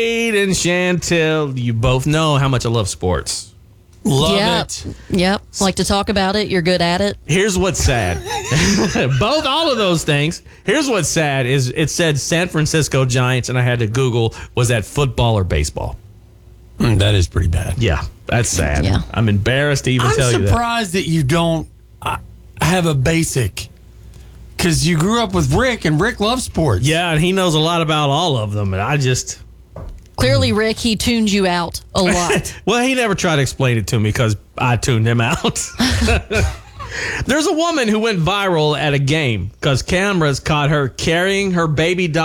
and Chantel, you both know how much I love sports. Love Yep. it. Yep. Like to talk about it. You're good at it. Here's what's sad. All of those things. Here's what's sad is it said San Francisco Giants, and I had to Google, was that football or baseball? That is pretty bad. Yeah, that's sad. Yeah. I'm embarrassed to even I'm tell you that. surprised that you don't have a basic, because you grew up with Rick, and Rick loves sports. Yeah, and he knows a lot about all of them, and I just... Clearly, Rick, he tuned you out a lot. Well, he never tried to explain it to me because I tuned him out. There's a woman who went viral at a game because cameras caught her carrying her baby dog